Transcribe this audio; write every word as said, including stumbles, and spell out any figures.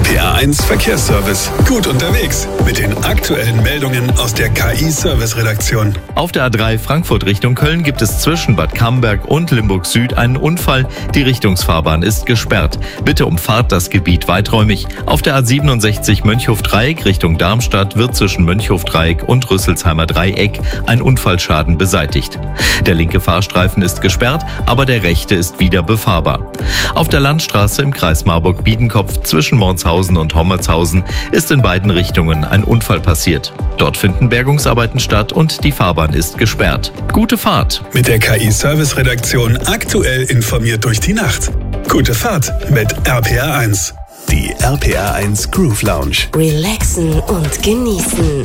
P A eins Verkehrsservice. Gut unterwegs mit den aktuellen Meldungen aus der K I-Service-Redaktion. Auf der A drei Frankfurt Richtung Köln gibt es zwischen Bad Camberg und Limburg Süd einen Unfall. Die Richtungsfahrbahn ist gesperrt. Bitte umfahrt das Gebiet weiträumig. Auf der A siebenundsechzig Mönchhof-Dreieck Richtung Darmstadt wird zwischen Mönchhof-Dreieck und Rüsselsheimer Dreieck ein Unfallschaden beseitigt. Der linke Fahrstreifen ist gesperrt, aber der rechte ist wieder befahrbar. Auf der Landstraße im Kreis Marburg-Biedenkopf zwischen Mornshausen und Hommertshausen ist in beiden Richtungen ein Unfall passiert. Dort finden Bergungsarbeiten statt und die Fahrbahn ist gesperrt. Gute Fahrt! Mit der K I-Service-Redaktion aktuell informiert durch die Nacht. Gute Fahrt mit R P R eins. Die R P R eins Groove Lounge. Relaxen und genießen.